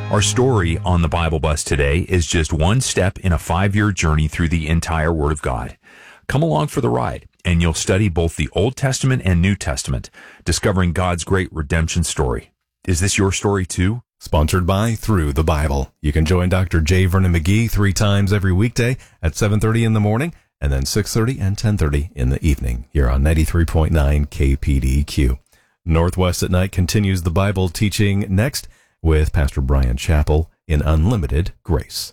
Our story on the Bible Bus today is just one step in a 5-year journey through the entire Word of God. Come along for the ride, and you'll study both the Old Testament and New Testament, discovering God's great redemption story. Is this your story too? Sponsored by Through the Bible. You can join Dr. J. Vernon McGee 3 times every weekday at 7:30 in the morning and then 6:30 and 10:30 in the evening here on 93.9 KPDQ. Northwest at Night continues the Bible teaching next with Pastor Brian Chappell in Unlimited Grace.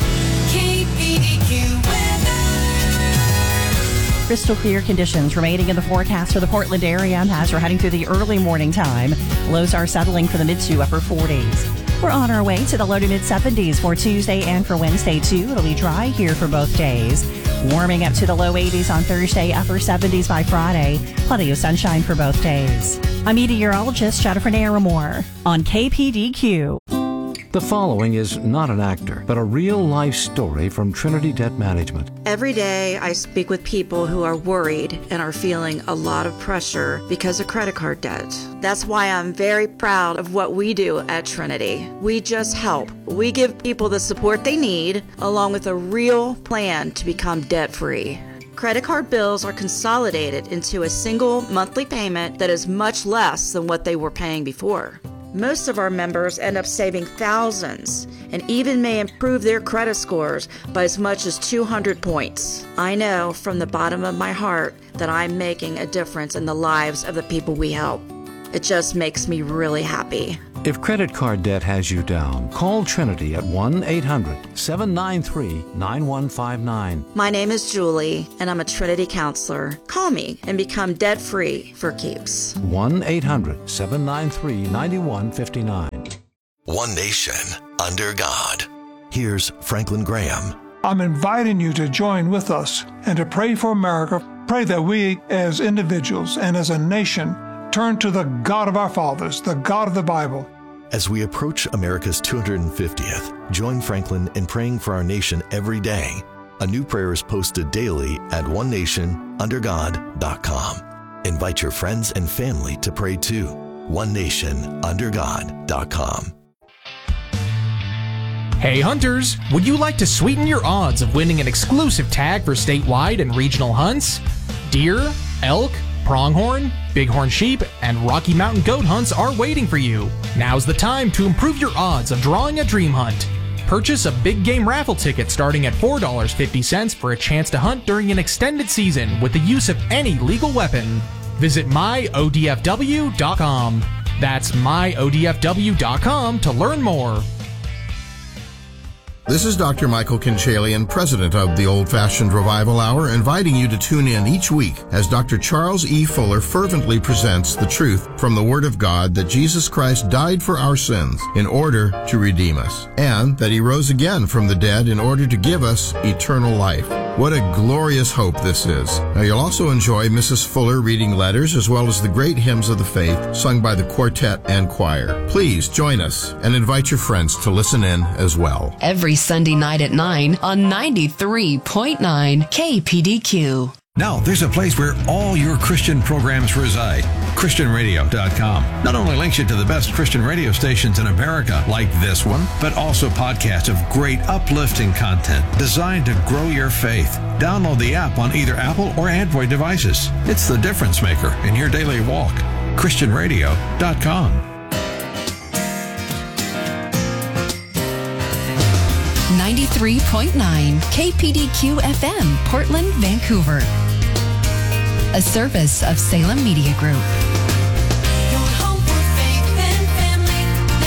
Crystal clear conditions remaining in the forecast for the Portland area as we're heading through the early morning time. Lows are settling for the mid to upper 40s. We're on our way to the low to mid 70s for Tuesday and for Wednesday too. It'll be dry here for both days. Warming up to the low 80s on Thursday, upper 70s by Friday. Plenty of sunshine for both days. I'm meteorologist Jennifer Naramore on KPDQ. The following is not an actor, but a real-life story from Trinity Debt Management. Every day I speak with people who are worried and are feeling a lot of pressure because of credit card debt. That's why I'm very proud of what we do at Trinity. We just help. We give people the support they need, along with a real plan to become debt-free. Credit card bills are consolidated into a single monthly payment that is much less than what they were paying before. Most of our members end up saving thousands and even may improve their credit scores by as much as 200 points. I know from the bottom of my heart that I'm making a difference in the lives of the people we help. It just makes me really happy. If credit card debt has you down, call Trinity at 1-800-793-9159. My name is Julie, and I'm a Trinity counselor. Call me and become debt-free for keeps. 1-800-793-9159. One nation under God. Here's Franklin Graham. I'm inviting you to join with us and to pray for America. Pray that we as individuals and as a nation turn to the God of our fathers, the God of the Bible. As we approach America's 250th, join Franklin in praying for our nation every day. A new prayer is posted daily at onenationundergod.com. Invite your friends and family to pray too. onenationundergod.com. Hey hunters, would you like to sweeten your odds of winning an exclusive tag for statewide and regional hunts? Deer, elk, pronghorn, bighorn sheep, and Rocky Mountain goat hunts are waiting for you. Now's the time to improve your odds of drawing a dream hunt. Purchase a big game raffle ticket starting at $4.50 for a chance to hunt during an extended season with the use of any legal weapon. Visit myodfw.com. That's myodfw.com to learn more. This is Dr. Michael Kinchalian, president of the Old Fashioned Revival Hour, inviting you to tune in each week as Dr. Charles E. Fuller fervently presents the truth from the Word of God that Jesus Christ died for our sins in order to redeem us, and that He rose again from the dead in order to give us eternal life. What a glorious hope this is. Now you'll also enjoy Mrs. Fuller reading letters as well as the great hymns of the faith sung by the quartet and choir. Please join us and invite your friends to listen in as well. Every Sunday night at 9 on 93.9 KPDQ. Now, there's a place where all your Christian programs reside. ChristianRadio.com not only links you to the best Christian radio stations in America, like this one, but also podcasts of great uplifting content designed to grow your faith. Download the app on either Apple or Android devices. It's the difference maker in your daily walk. ChristianRadio.com. 93.9 KPDQ FM, Portland, Vancouver. A service of Salem Media Group. Your home for faith and family.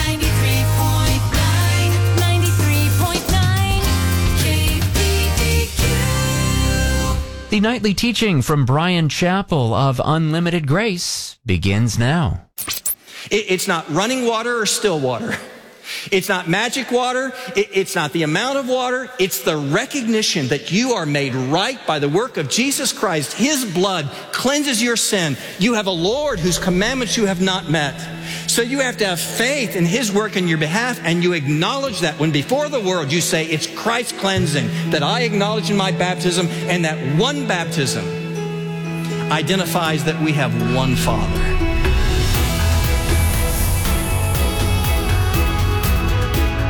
93.9 KPDQ. The nightly teaching from Brian Chappell of Unlimited Grace begins now. It's not running water or still water. It's not magic water. It's not the amount of water. It's the recognition that you are made right by the work of Jesus Christ. His blood cleanses your sin. You have a Lord whose commandments you have not met. So you have to have faith in His work in your behalf, and you acknowledge that when before the world you say, it's Christ's cleansing that I acknowledge in my baptism, and that one baptism identifies that we have one Father.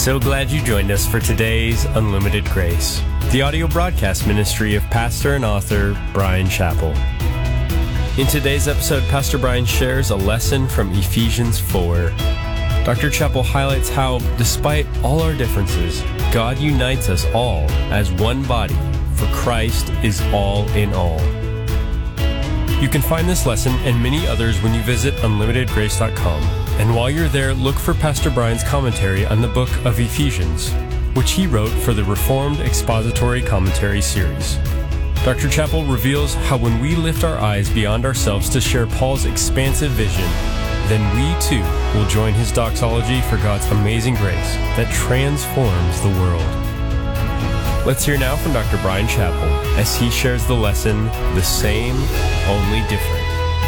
So glad you joined us for today's Unlimited Grace, the audio broadcast ministry of pastor and author Bryan Chapell. In today's episode, Pastor Bryan shares a lesson from Ephesians 4. Dr. Chapell highlights how, despite all our differences, God unites us all as one body, for Christ is all in all. You can find this lesson and many others when you visit unlimitedgrace.com. And while you're there, look for Pastor Bryan's commentary on the book of Ephesians, which he wrote for the Reformed Expository Commentary series. Dr. Chapell reveals how when we lift our eyes beyond ourselves to share Paul's expansive vision, then we too will join his doxology for God's amazing grace that transforms the world. Let's hear now from Dr. Bryan Chapell as he shares the lesson, The Same, Only Different.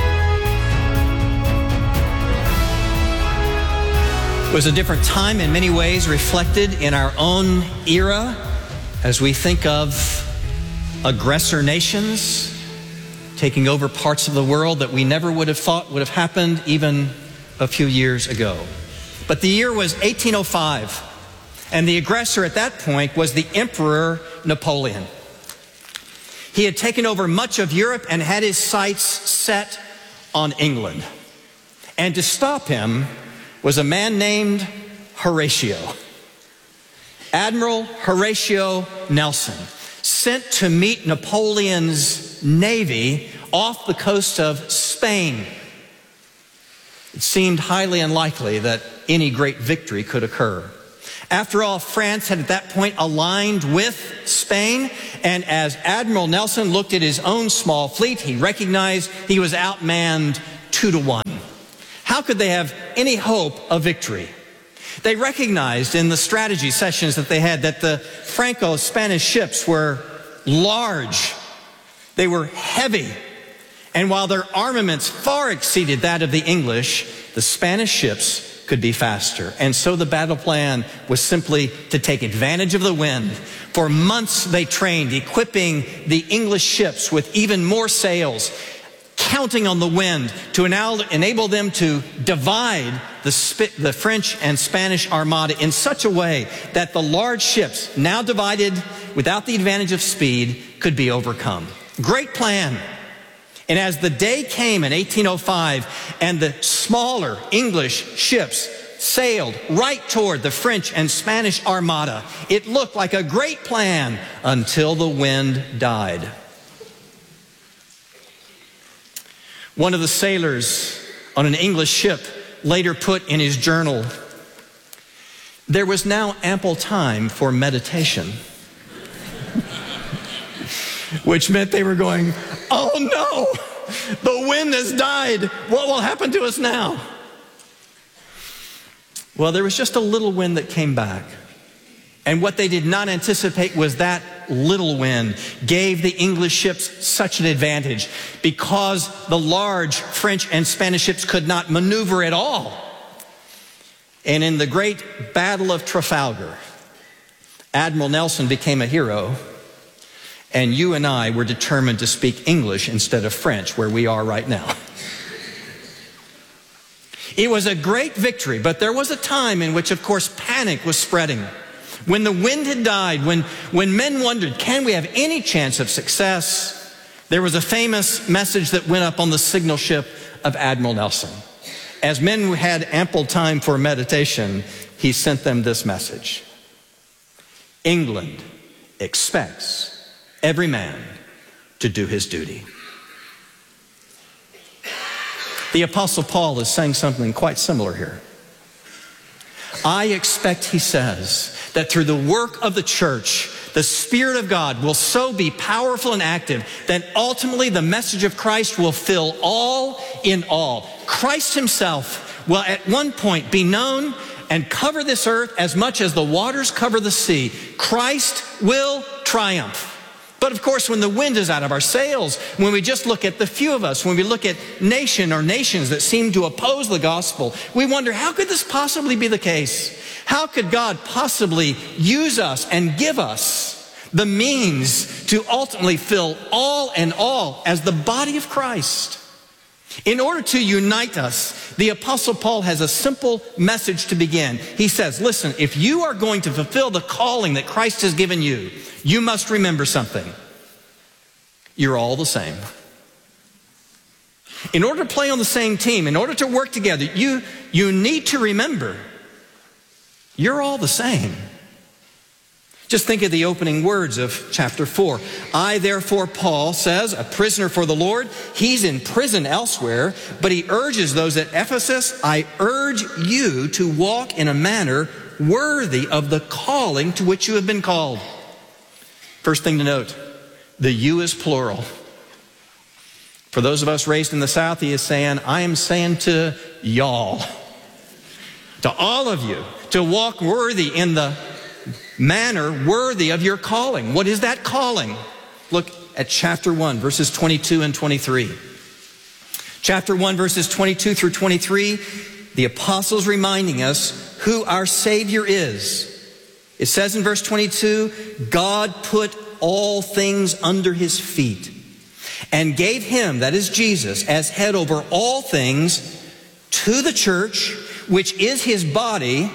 It was a different time in many ways, reflected in our own era as we think of aggressor nations taking over parts of the world that we never would have thought would have happened even a few years ago. But the year was 1805, and the aggressor at that point was the Emperor Napoleon. He had taken over much of Europe and had his sights set on England. And to stop him was a man named Horatio. Admiral Horatio Nelson, sent to meet Napoleon's navy off the coast of Spain. It seemed highly unlikely that any great victory could occur. After all, France had at that point aligned with Spain, and as Admiral Nelson looked at his own small fleet, he recognized he was outmanned 2-1. How could they have any hope of victory? They recognized in the strategy sessions that they had that the Franco-Spanish ships were large, they were heavy, and while their armaments far exceeded that of the English, the Spanish ships could be faster. And so the battle plan was simply to take advantage of the wind. For months they trained, equipping the English ships with even more sails, counting on the wind to enable them to divide the French and Spanish armada in such a way that the large ships, now divided without the advantage of speed, could be overcome. Great plan. And as the day came in 1805 and the smaller English ships sailed right toward the French and Spanish armada, it looked like a great plan until the wind died. One of the sailors on an English ship later put in his journal, "There was now ample time for meditation." Which meant they were going, "Oh no, the wind has died. What will happen to us now?" Well, there was just a little wind that came back. And what they did not anticipate was that little wind gave the English ships such an advantage because the large French and Spanish ships could not maneuver at all. And in the great Battle of Trafalgar, Admiral Nelson became a hero, and you and I were determined to speak English instead of French, where we are right now. It was a great victory, but there was a time in which, of course, panic was spreading. When the wind had died, when men wondered, can we have any chance of success? There was a famous message that went up on the signal ship of Admiral Nelson. As men had ample time for meditation, he sent them this message: England expects every man to do his duty. The Apostle Paul is saying something quite similar here. I expect, he says, that through the work of the church, the Spirit of God will so be powerful and active that ultimately the message of Christ will fill all in all. Christ himself will at one point be known and cover this earth as much as the waters cover the sea. Christ will triumph. But of course, when the wind is out of our sails, when we just look at the few of us, when we look at nation or nations that seem to oppose the gospel, we wonder, how could this possibly be the case? How could God possibly use us and give us the means to ultimately fill all in all as the body of Christ? In order to unite us, the Apostle Paul has a simple message to begin. He says, listen, if you are going to fulfill the calling that Christ has given you, you must remember something. You're all the same. In order to play on the same team, in order to work together, you need to remember you're all the same. Just think of the opening words of chapter 4. I, therefore, Paul says, a prisoner for the Lord. He's in prison elsewhere, but he urges those at Ephesus, I urge you to walk in a manner worthy of the calling to which you have been called. First thing to note, the you is plural. For those of us raised in the South, he is saying, I am saying to y'all, to all of you, to walk worthy in the manner worthy of your calling. What is that calling? Look at chapter 1, verses 22 and 23. Chapter 1, verses 22 through 23, the apostle's reminding us who our Savior is. It says in verse 22, God put all things under his feet and gave him, that is Jesus, as head over all things to the church, which is his body,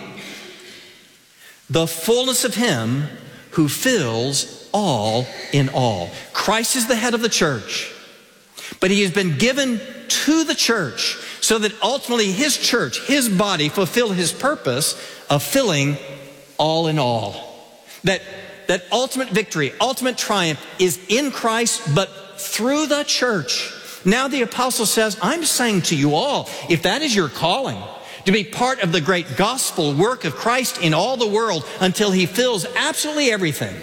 the fullness of him who fills all in all. Christ is the head of the church, but he has been given to the church so that ultimately his church, his body, fulfill his purpose of filling all in all. That ultimate victory, ultimate triumph is in Christ, but through the church. Now the apostle says, I'm saying to you all, if that is your calling, to be part of the great gospel work of Christ in all the world until he fills absolutely everything,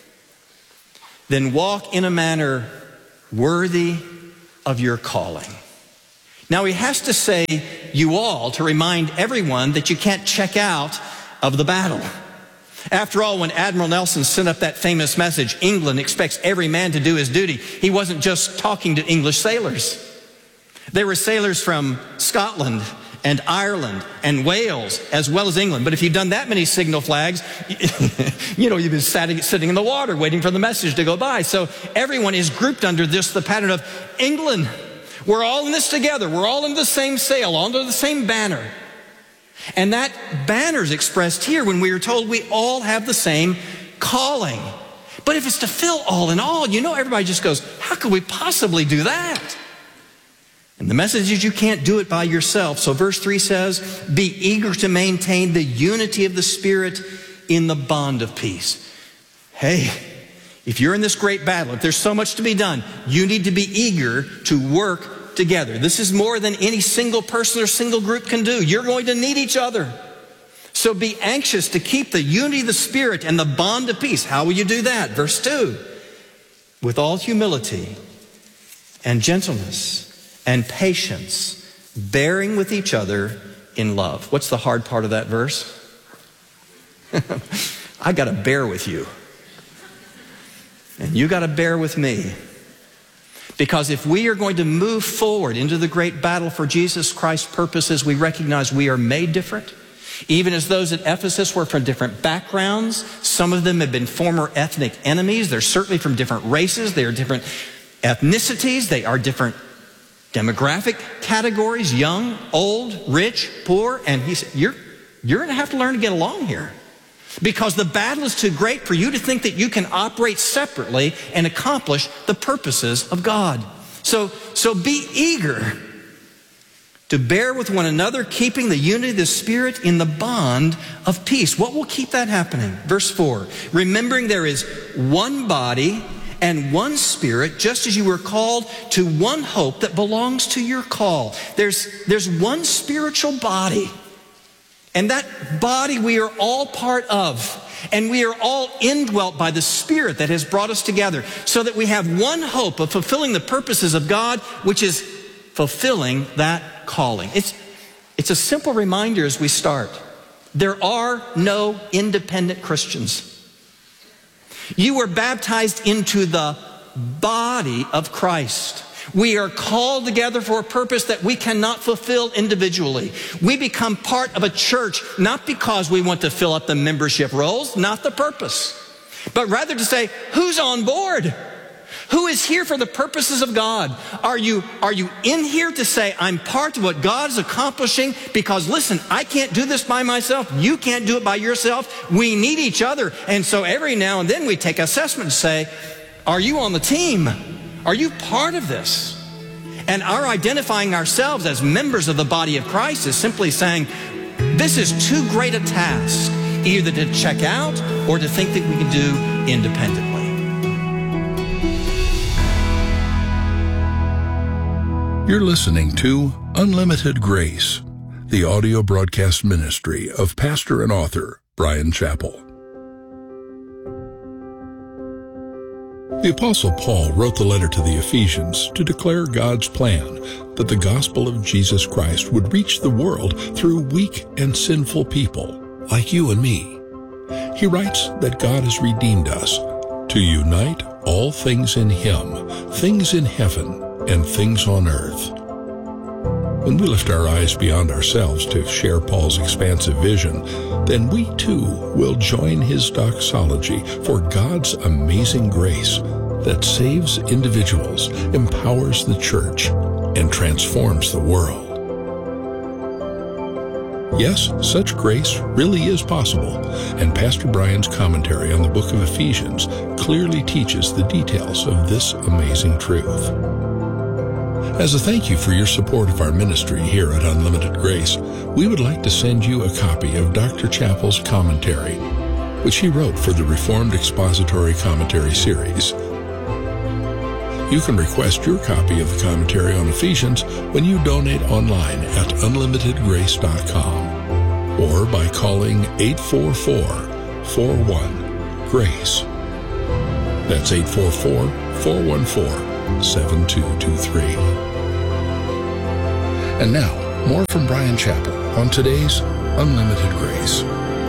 then walk in a manner worthy of your calling. Now he has to say you all to remind everyone that you can't check out of the battle. After all, when Admiral Nelson sent up that famous message, England expects every man to do his duty, he wasn't just talking to English sailors. There were sailors from Scotland and Ireland and Wales, as well as England. But if you've done that many signal flags, you've been sitting in the water waiting for the message to go by. So everyone is grouped under the pattern of England. We're all in this together. We're all in the same sail, under the same banner. And that banner is expressed here when we are told we all have the same calling. But if it's to fill all in all, everybody just goes, how could we possibly do that? And the message is you can't do it by yourself. So verse 3 says, be eager to maintain the unity of the Spirit in the bond of peace. Hey, if you're in this great battle, if there's so much to be done, you need to be eager to work together. This is more than any single person or single group can do. You're going to need each other. So be anxious to keep the unity of the Spirit and the bond of peace. How will you do that? Verse 2, with all humility and gentleness and patience, bearing with each other in love. What's the hard part of that verse? I got to bear with you. And you got to bear with me. Because if we are going to move forward into the great battle for Jesus Christ's purposes, we recognize we are made different. Even as those at Ephesus were from different backgrounds, some of them have been former ethnic enemies. They're certainly from different races. They are different ethnicities. They are different demographic categories, young, old, rich, poor. And he said, you're going to have to learn to get along here. Because the battle is too great for you to think that you can operate separately and accomplish the purposes of God. So be eager to bear with one another, keeping the unity of the Spirit in the bond of peace. What will keep that happening? Verse 4, remembering there is one body and one Spirit, just as you were called to one hope that belongs to your call. There's one spiritual body. And that body we are all part of. And we are all indwelt by the Spirit that has brought us together so that we have one hope of fulfilling the purposes of God, which is fulfilling that calling. It's a simple reminder as we start. There are no independent Christians. You were baptized into the body of Christ. We are called together for a purpose that we cannot fulfill individually. We become part of a church not because we want to fill up the membership rolls, not the purpose, but rather to say, who's on board? Who is here for the purposes of God? Are you in here to say, I'm part of what God is accomplishing? Because listen, I can't do this by myself. You can't do it by yourself. We need each other. And so every now and then we take assessment and say, are you on the team? Are you part of this? And our identifying ourselves as members of the body of Christ is simply saying, this is too great a task, either to check out or to think that we can do independently. You're listening to Unlimited Grace, the audio broadcast ministry of pastor and author Bryan Chapell. The Apostle Paul wrote the letter to the Ephesians to declare God's plan that the gospel of Jesus Christ would reach the world through weak and sinful people like you and me. He writes that God has redeemed us to unite all things in Him, things in heaven and things on earth. When we lift our eyes beyond ourselves to share Paul's expansive vision, then we too will join his doxology for God's amazing grace that saves individuals, empowers the church, and transforms the world. Yes, such grace really is possible, and Pastor Bryan's commentary on the book of Ephesians clearly teaches the details of this amazing truth. As a thank you for your support of our ministry here at Unlimited Grace, we would like to send you a copy of Dr. Chapell's commentary, which he wrote for the Reformed Expository Commentary Series. You can request your copy of the commentary on Ephesians when you donate online at unlimitedgrace.com or by calling 844-41-GRACE. That's 844-414-7223. And now, more from Bryan Chapell on today's Unlimited Grace.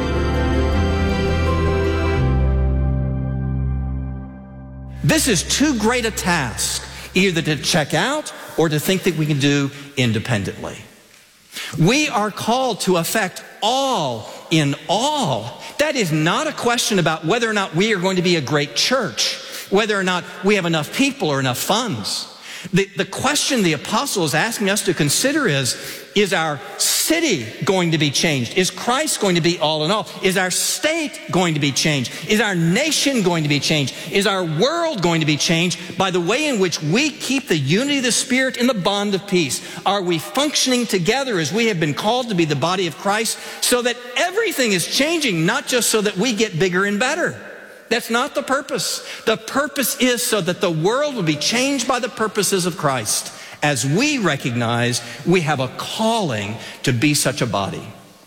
This is too great a task, either to check out or to think that we can do independently. We are called to affect all in all. That is not a question about whether or not we are going to be a great church, whether or not we have enough people or enough funds. The question the apostle is asking us to consider is our city going to be changed? Is Christ going to be all in all? Is our state going to be changed? Is our nation going to be changed? Is our world going to be changed by the way in which we keep the unity of the Spirit in the bond of peace? Are we functioning together as we have been called to be the body of Christ so that everything is changing, not just so that we get bigger and better? That's not the purpose. The purpose is so that the world will be changed by the purposes of Christ as we recognize we have a calling to be such a body.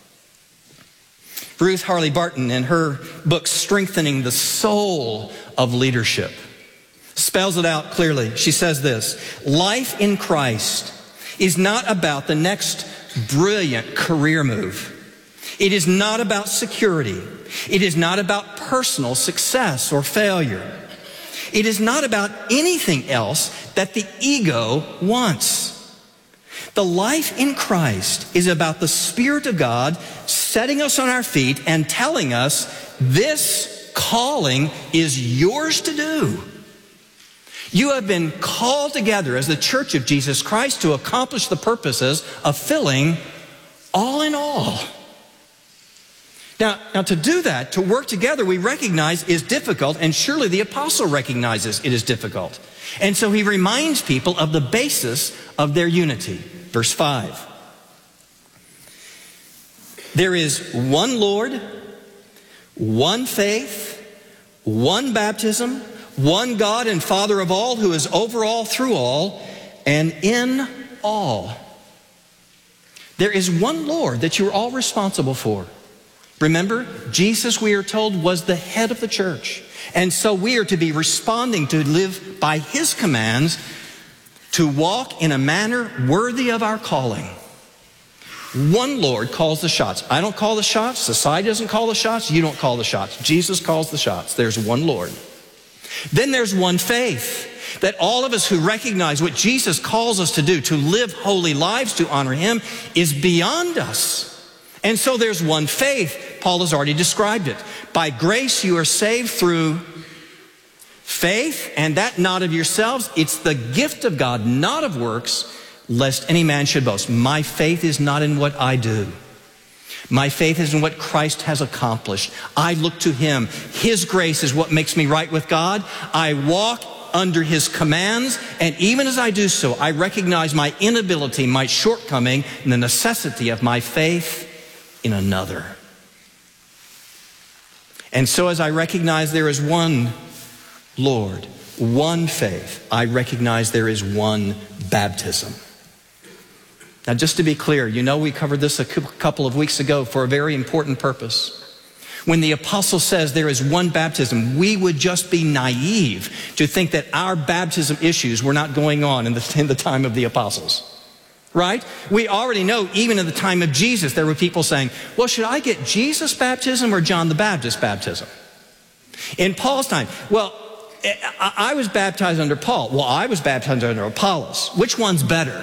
Ruth Harley Barton, in her book, Strengthening the Soul of Leadership, spells it out clearly. She says this: life in Christ is not about the next brilliant career move. It is not about security. It is not about personal success or failure. It is not about anything else that the ego wants. The life in Christ is about the Spirit of God setting us on our feet and telling us this calling is yours to do. You have been called together as the Church of Jesus Christ to accomplish the purposes of filling all in all. Now, to do that, to work together, we recognize is difficult, and surely the apostle recognizes it is difficult. And so he reminds people of the basis of their unity. Verse 5. There is one Lord, one faith, one baptism, one God and Father of all, who is over all, through all, and in all. There is one Lord that you're all responsible for. Remember, Jesus, we are told, was the head of the church. And so we are to be responding to live by His commands, to walk in a manner worthy of our calling. One Lord calls the shots. I don't call the shots. Society doesn't call the shots. You don't call the shots. Jesus calls the shots. There's one Lord. Then there's one faith, that all of us who recognize what Jesus calls us to do, to live holy lives, to honor Him, is beyond us. And so there's one faith. Paul has already described it. By grace you are saved through Faith, and that not of yourselves, it's the gift of God, not of works, lest any man should boast. My faith is not in what I do. My faith is in what Christ has accomplished. I look to Him. His grace is what makes me right with God. I walk under His commands, and even as I do so, I recognize my inability, my shortcoming, and the necessity of my faith in another. And so as I recognize there is one Lord, one faith, I recognize there is one baptism. Now, just to be clear, you know we covered this a couple of weeks ago for a very important purpose. When the apostle says there is one baptism, we would just be naive to think that our baptism issues were not going on in the time of the apostles. Right? We already know, even in the time of Jesus, there were people saying, well, should I get Jesus' baptism or John the Baptist's baptism? In Paul's time, well, I was baptized under Paul. Well, I was baptized under Apollos. Which one's better?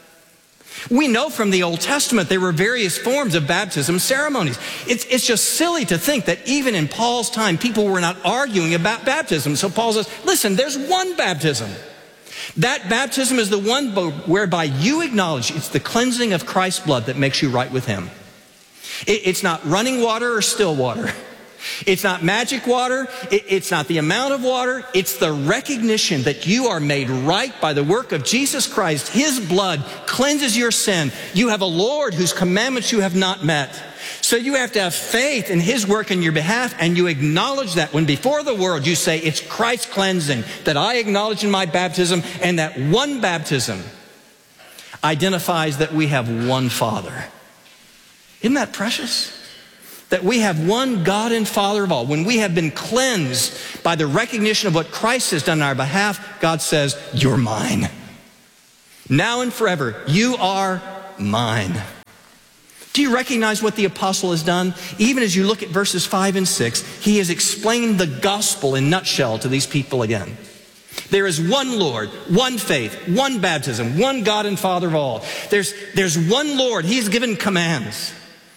We know from the Old Testament there were various forms of baptism ceremonies. It's just silly to think that even in Paul's time, people were not arguing about baptism. So Paul says, listen, there's one baptism. That baptism is the one whereby you acknowledge it's the cleansing of Christ's blood that makes you right with Him. It's not running water or still water. It's not magic water. It's not the amount of water. It's the recognition that you are made right by the work of Jesus Christ. His blood cleanses your sin. You have a Lord whose commandments you have not met. So you have to have faith in His work in your behalf, and you acknowledge that when before the world you say, it's Christ's cleansing that I acknowledge in my baptism, and that one baptism identifies that we have one Father. Isn't that precious? That we have one God and Father of all. When we have been cleansed by the recognition of what Christ has done on our behalf, God says, you're mine. Now and forever, you are mine. Do you recognize what the apostle has done? Even as you look at verses 5 and 6, he has explained the gospel in a nutshell to these people again. There is one Lord, one faith, one baptism, one God and Father of all. There's one Lord. He's given commands.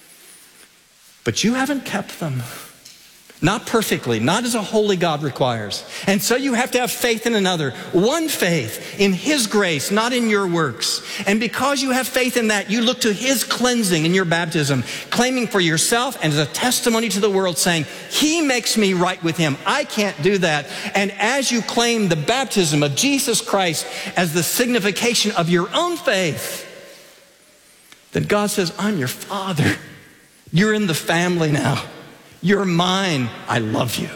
But you haven't kept them. Not perfectly, not as a holy God requires. And so you have to have faith in another. One faith in His grace, not in your works. And because you have faith in that, you look to His cleansing in your baptism, claiming for yourself and as a testimony to the world, saying, He makes me right with Him. I can't do that. And as you claim the baptism of Jesus Christ as the signification of your own faith, then God says, I'm your Father. You're in the family now. You're mine. I love you.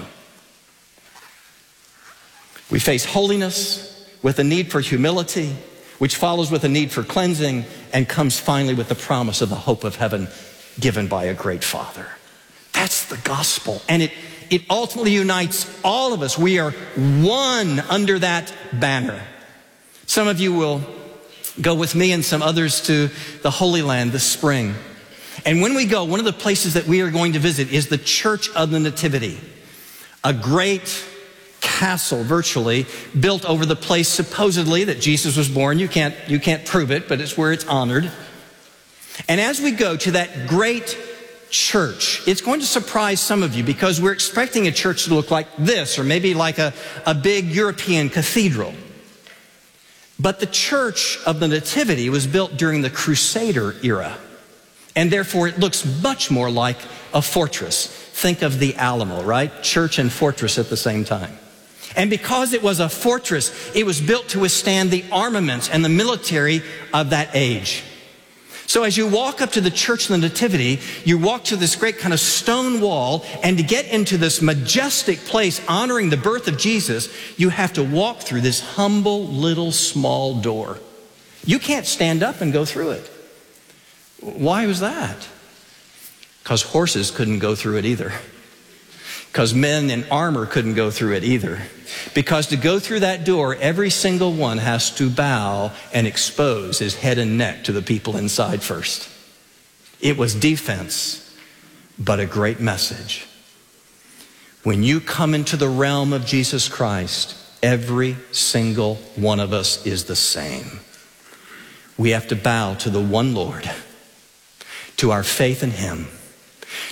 We face holiness with a need for humility, which follows with a need for cleansing, and comes finally with the promise of the hope of heaven given by a great Father. That's the gospel. And it ultimately unites all of us. We are one under that banner. Some of you will go with me and some others to the Holy Land this spring. And when we go, one of the places that we are going to visit is the Church of the Nativity, a great castle virtually built over the place supposedly that Jesus was born. You can't prove it, but it's where it's honored. And as we go to that great church, it's going to surprise some of you because we're expecting a church to look like this, or maybe like a big European cathedral. But the Church of the Nativity was built during the Crusader era. And therefore, it looks much more like a fortress. Think of the Alamo, right? Church and fortress at the same time. And because it was a fortress, it was built to withstand the armaments and the military of that age. So as you walk up to the Church of the Nativity, you walk to this great kind of stone wall, and to get into this majestic place honoring the birth of Jesus, you have to walk through this humble little small door. You can't stand up and go through it. Why was that? Because horses couldn't go through it either. Because men in armor couldn't go through it either. Because to go through that door, every single one has to bow and expose his head and neck to the people inside first. It was defense, but a great message. When you come into the realm of Jesus Christ, every single one of us is the same. We have to bow to the one Lord, to our faith in Him,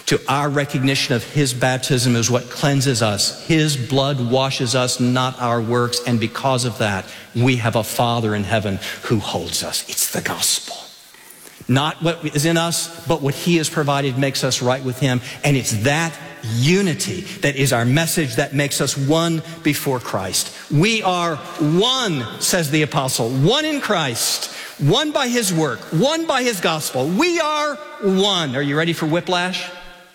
to our recognition of his baptism is what cleanses us. His blood washes us, not our works. And because of that, we have a Father in heaven who holds us. It's the gospel. Not what is in us, but what he has provided makes us right with him. And it's that unity that is our message that makes us one before Christ. We are one, says the apostle, one in Christ, one by his work, one by his gospel. We are one. Are you ready for whiplash?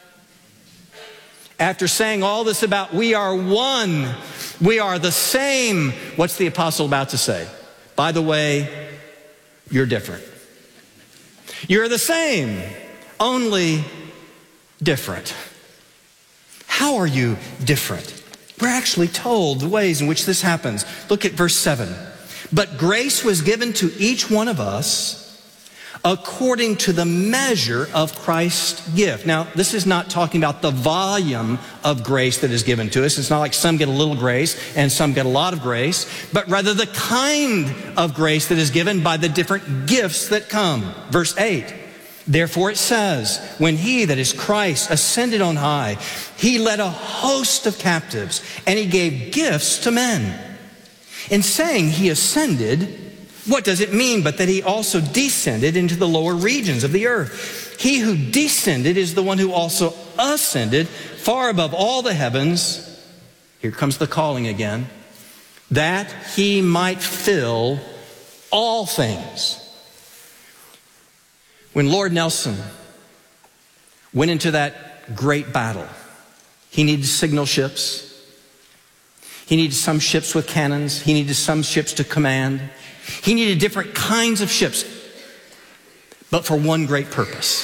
After saying all this about we are one, we are the same, what's the apostle about to say? By the way, you're different. You're the same, only different. How are you different? We're actually told the ways in which this happens. Look at verse 7. But grace was given to each one of us according to the measure of Christ's gift. Now, this is not talking about the volume of grace that is given to us. It's not like some get a little grace and some get a lot of grace, but rather the kind of grace that is given by the different gifts that come. Verse 8, therefore it says, when he, that is Christ, ascended on high, he led a host of captives and he gave gifts to men. In saying he ascended, what does it mean but that he also descended into the lower regions of the earth? He who descended is the one who also ascended far above all the heavens. Here comes the calling again. That he might fill all things. When Lord Nelson went into that great battle, he needed signal ships. He needed some ships with cannons. He needed some ships to command. He needed different kinds of ships, but for one great purpose.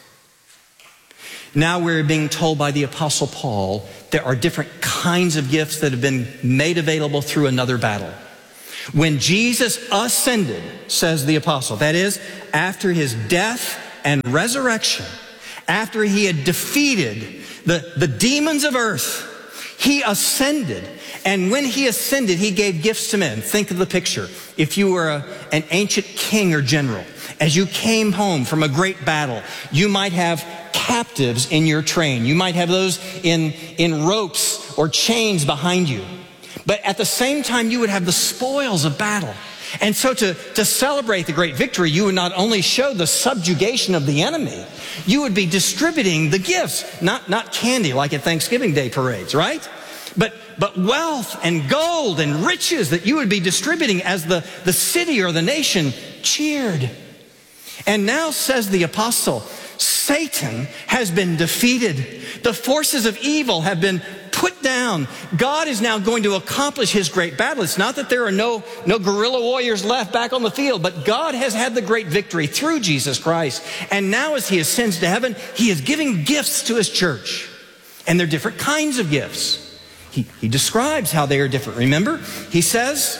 Now we're being told by the Apostle Paul there are different kinds of gifts that have been made available through another battle. When Jesus ascended, says the apostle, that is, after his death and resurrection, after he had defeated the demons of earth, he ascended. And when he ascended, he gave gifts to men. Think of the picture. If you were an ancient king or general, as you came home from a great battle, you might have captives in your train. You might have those in ropes or chains behind you. But at the same time, you would have the spoils of battle. And so to celebrate the great victory, you would not only show the subjugation of the enemy, you would be distributing the gifts, not candy like at Thanksgiving Day parades, right? But wealth and gold and riches that you would be distributing as the city or the nation cheered. And now, says the apostle, Satan has been defeated. The forces of evil have been put down. God is now going to accomplish his great battle. It's not that there are no guerrilla warriors left back on the field, but God has had the great victory through Jesus Christ. And now as he ascends to heaven, he is giving gifts to his church. And they're different kinds of gifts. He describes how they are different. Remember, he says,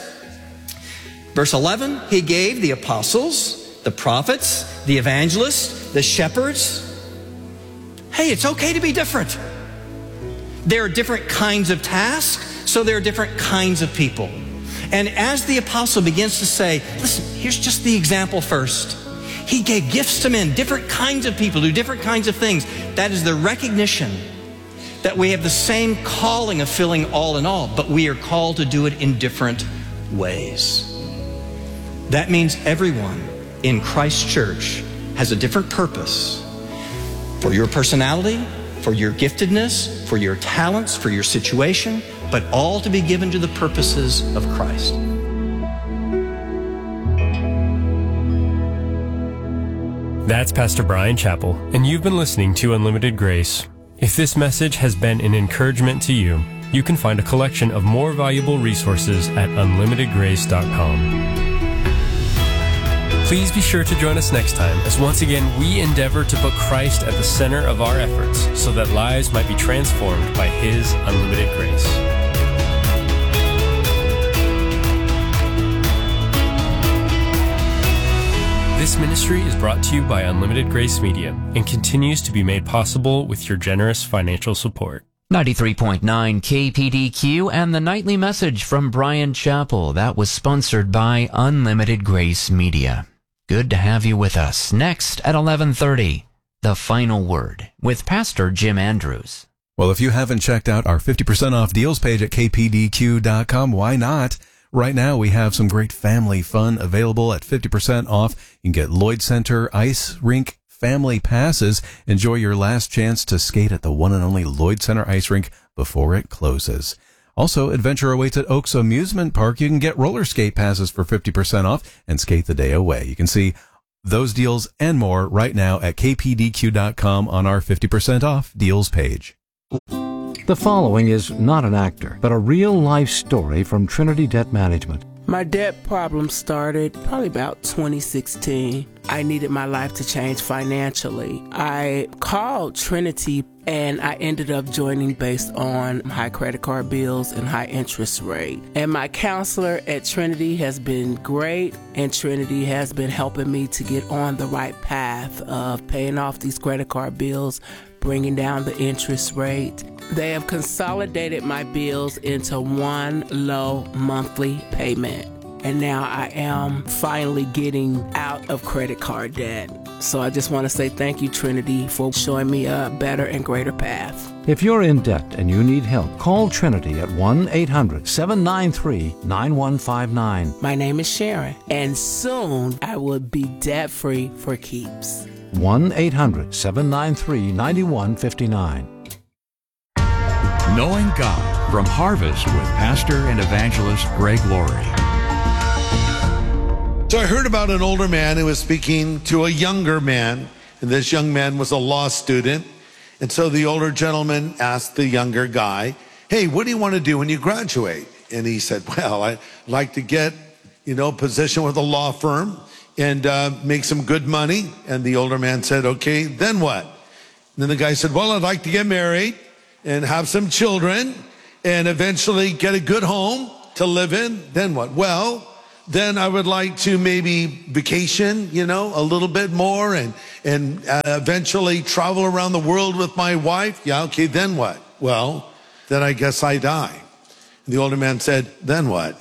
verse 11, he gave the apostles, the prophets, the evangelists, the shepherds. Hey, it's okay to be different. There are different kinds of tasks, so there are different kinds of people. And as the apostle begins to say, listen, here's just the example first. He gave gifts to men, different kinds of people do different kinds of things. That is the recognition that we have the same calling of filling all in all, but we are called to do it in different ways. That means everyone in Christ's church has a different purpose for your personality, for your giftedness, for your talents, for your situation, but all to be given to the purposes of Christ. That's Pastor Brian Chappell, and you've been listening to Unlimited Grace. If this message has been an encouragement to you, you can find a collection of more valuable resources at unlimitedgrace.com. Please be sure to join us next time as once again we endeavor to put Christ at the center of our efforts so that lives might be transformed by his unlimited grace. This ministry is brought to you by Unlimited Grace Media and continues to be made possible with your generous financial support. 93.9 KPDQ and the nightly message from Brian Chappell. That was sponsored by Unlimited Grace Media. Good to have you with us. Next at 11:30, The Final Word with Pastor Jim Andrews. Well, if you haven't checked out our 50% off deals page at kpdq.com, why not? Right now, we have some great family fun available at 50% off. You can get Lloyd Center Ice Rink Family Passes. Enjoy your last chance to skate at the one and only Lloyd Center Ice Rink before it closes. Also, adventure awaits at Oaks Amusement Park. You can get roller skate passes for 50% off and skate the day away. You can see those deals and more right now at kpdq.com on our 50% off deals page. The following is not an actor, but a real-life story from Trinity Debt Management. My debt problem started probably about 2016. I needed my life to change financially. I called Trinity and I ended up joining based on high credit card bills and high interest rate. And my counselor at Trinity has been great, and Trinity has been helping me to get on the right path of paying off these credit card bills, bringing down the interest rate. They have consolidated my bills into one low monthly payment. And now I am finally getting out of credit card debt. So I just want to say thank you, Trinity, for showing me a better and greater path. If you're in debt and you need help, call Trinity at 1-800-793-9159. My name is Sharon, and soon I will be debt-free for keeps. 1-800-793-9159. Knowing God from Harvest with Pastor and Evangelist Greg Laurie. So I heard about an older man who was speaking to a younger man, and this young man was a law student. And so the older gentleman asked the younger guy, hey, what do you want to do when you graduate? And he said, well, I'd like to get, a position with a law firm and make some good money. And the older man said, okay, then what? And then the guy said, well, I'd like to get married and have some children and eventually get a good home to live in. Then what? Well, then I would like to maybe vacation, a little bit more and eventually travel around the world with my wife. Yeah, okay, then what? Well, then I guess I die. And the older man said, then what?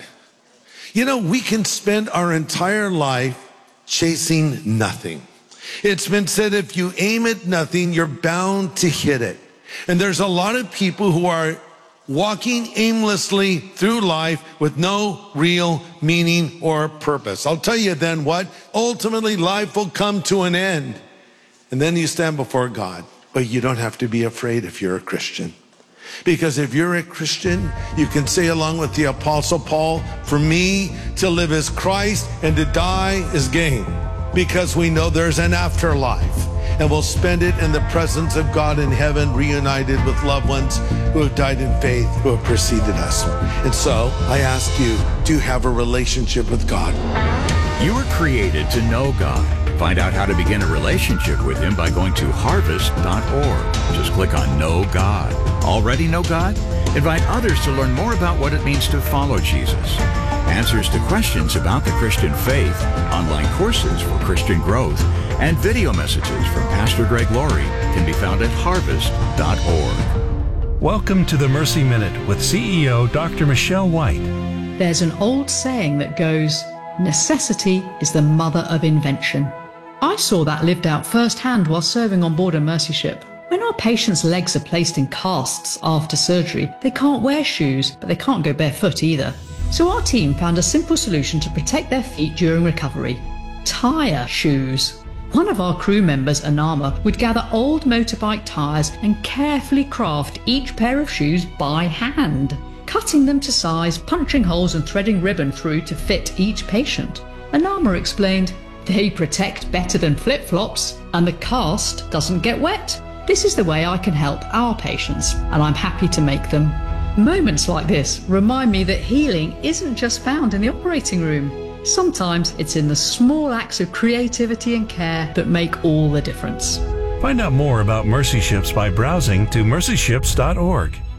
We can spend our entire life chasing nothing. It's been said if you aim at nothing, you're bound to hit it. And there's a lot of people who are walking aimlessly through life with no real meaning or purpose. I'll tell you then what, ultimately life will come to an end. And then you stand before God. But you don't have to be afraid if you're a Christian. Because if you're a Christian, you can say along with the Apostle Paul, for me to live is Christ and to die is gain. Because we know there's an afterlife. And we'll spend it in the presence of God in heaven, reunited with loved ones who have died in faith, who have preceded us. And so I ask you, do you have a relationship with God? You were created to know God. Find out how to begin a relationship with Him by going to harvest.org. Just click on Know God. Already know God? Invite others to learn more about what it means to follow Jesus. Answers to questions about the Christian faith, online courses for Christian growth, and video messages from Pastor Greg Laurie can be found at harvest.org. Welcome to the Mercy Minute with CEO Dr. Michelle White. There's an old saying that goes, necessity is the mother of invention. I saw that lived out firsthand while serving on board a Mercy ship. When our patients' legs are placed in casts after surgery, they can't wear shoes, but they can't go barefoot either. So our team found a simple solution to protect their feet during recovery: tire shoes. One of our crew members, Anama, would gather old motorbike tires and carefully craft each pair of shoes by hand, cutting them to size, punching holes and threading ribbon through to fit each patient. Anama explained, they protect better than flip-flops and the cast doesn't get wet. This is the way I can help our patients, and I'm happy to make them. Moments like this remind me that healing isn't just found in the operating room. Sometimes it's in the small acts of creativity and care that make all the difference. Find out more about Mercy Ships by browsing to mercyships.org.